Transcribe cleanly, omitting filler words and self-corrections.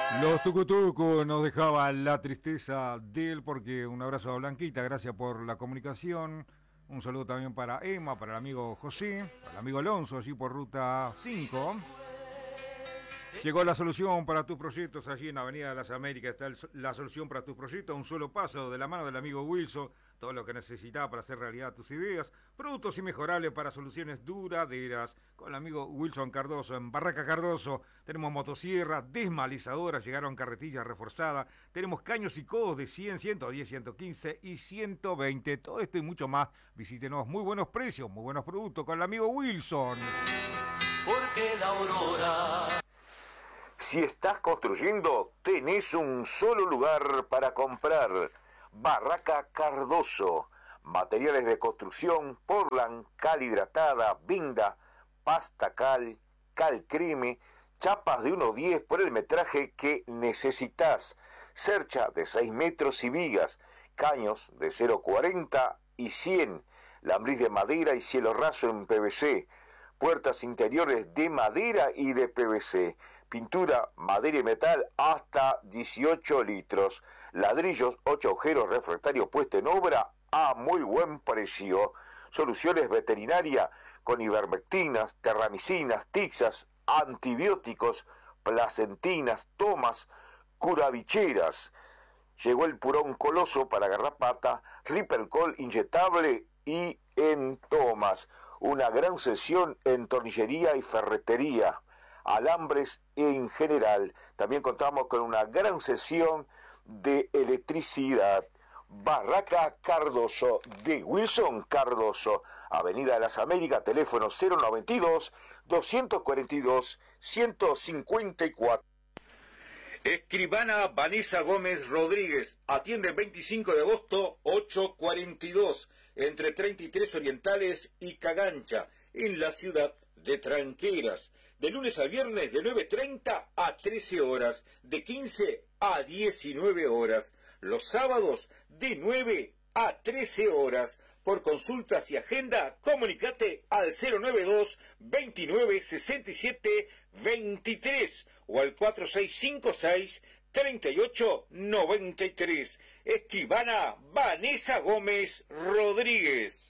Los tucutucu nos dejaba la tristeza de él porque un abrazo a Blanquita, gracias por la comunicación. Un saludo también para Emma, para el amigo José, para el amigo Alonso, allí por Ruta 5. Llegó la solución para tus proyectos, allí en Avenida de las Américas está la solución para tus proyectos, un solo paso de la mano del amigo Wilson, todo lo que necesitas para hacer realidad tus ideas, productos inmejorables para soluciones duraderas, con el amigo Wilson Cardoso. En Barraca Cardoso tenemos motosierra, desmalizadoras, llegaron carretillas reforzadas, tenemos caños y codos de 100, 110, 115 y 120, todo esto y mucho más. Visítenos, muy buenos precios, muy buenos productos con el amigo Wilson. Porque la aurora... Si estás construyendo, tenés un solo lugar para comprar. Barraca Cardoso. Materiales de construcción, portland, cal hidratada, vinda, pasta cal, cal creme, chapas de 1,10 por el metraje que necesitas. Cercha de 6 metros y vigas, caños de 0,40 y 100, lambriz de madera y cielo raso en PVC, puertas interiores de madera y de PVC, pintura, madera y metal hasta 18 litros, ladrillos, 8 agujeros, refractario puesto en obra a muy buen precio, soluciones veterinarias con ivermectinas, terramicinas, tixas, antibióticos, placentinas, tomas, curavicheras. Llegó el purón coloso para garrapata, Ripelcol inyectable y en tomas. Una gran sesión en tornillería y ferretería, alambres en general. También contamos con una gran sesión de electricidad. Barraca Cardoso, de Wilson Cardoso, Avenida de las Américas, teléfono 092-242-154. Escribana Vanessa Gómez Rodríguez, atiende el 25 de agosto, 8:42, entre 33 Orientales y Cagancha, en la ciudad de Tranqueras, de lunes a viernes de 9:30 a 13 horas, de 15 a 19 horas, los sábados de 9 a 13 horas. Por consultas y agenda, comunicate al 092 29 67 23 o al 4656 3893. Escribana Vanessa Gómez Rodríguez.